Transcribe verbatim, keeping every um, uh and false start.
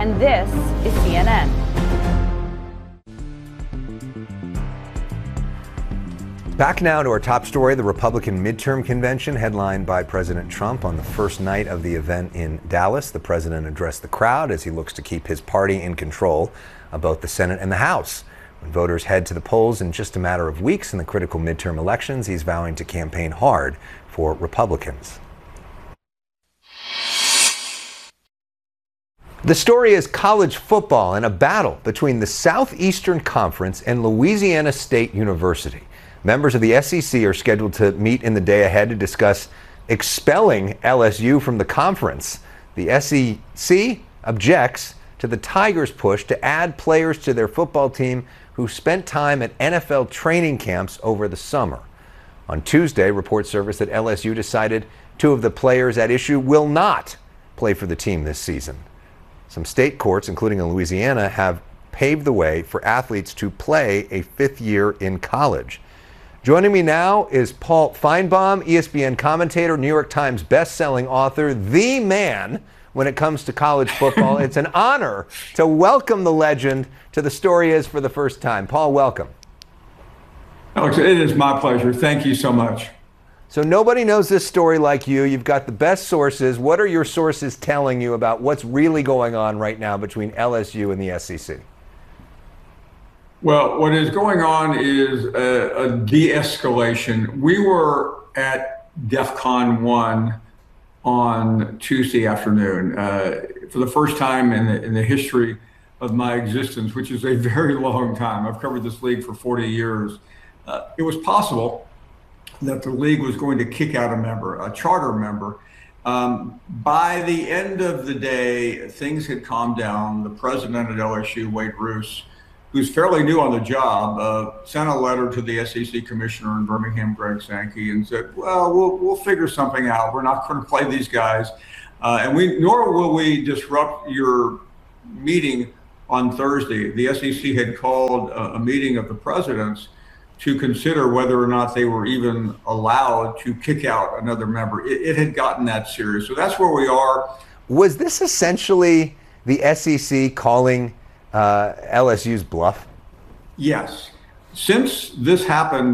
and this is C N N. Back now to our top story, the Republican midterm convention headlined by President Trump. On the first night of the event in Dallas, the president addressed the crowd as he looks to keep his party in control of both the Senate and the House. When voters head to the polls in just a matter of weeks in the critical midterm elections, he's vowing to campaign hard for Republicans. The story is college football and a battle between the Southeastern Conference and Louisiana State University. Members of the S E C are scheduled to meet in the day ahead to discuss expelling L S U from the conference. The S E C objects to the Tigers' push to add players to their football team who spent time at N F L training camps over the summer. On Tuesday, reports surfaced that L S U decided two of the players at issue will not play for the team this season. Some state courts, including in Louisiana, have paved the way for athletes to play a fifth year in college. Joining me now is Paul Finebaum, E S P N commentator, New York Times best-selling author, the man when it comes to college football. It's an honor to welcome the legend to The Story Is for the first time. Paul, welcome. Alex, it is my pleasure. Thank you so much. So nobody knows this story like you. You've got the best sources. What are your sources telling you about what's really going on right now between L S U and the S E C? Well, what is going on is a, a de-escalation. We were at DEFCON one on Tuesday afternoon. Uh, for the first time in the, in the history of my existence, which is a very long time. I've covered this league for forty years. Uh, it was possible that the league was going to kick out a member, a charter member. Um, by the end of the day, things had calmed down. The president at L S U, Wade Roos, who's fairly new on the job, uh, sent a letter to the S E C commissioner in Birmingham, Greg Sankey, and said, well, we'll, we'll figure something out. We're not going to play these guys. Uh, and we, nor will we disrupt your meeting on Thursday. The S E C had called a, a meeting of the presidents to consider whether or not they were even allowed to kick out another member. It, it had gotten that serious. So that's where we are. Was this essentially the S E C calling uh, L S U's bluff? Yes. Since this happened